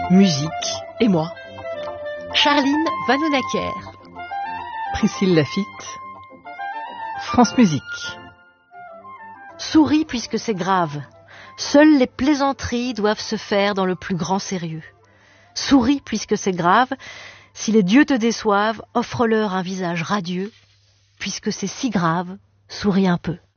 musique et moi. Charline Vanhoenacker. Priscille Lafitte. France Musique. Souris puisque c'est grave. Seules les plaisanteries doivent se faire dans le plus grand sérieux. Souris puisque c'est grave. Si les dieux te déçoivent, offre-leur un visage radieux. Puisque c'est si grave, souris un peu.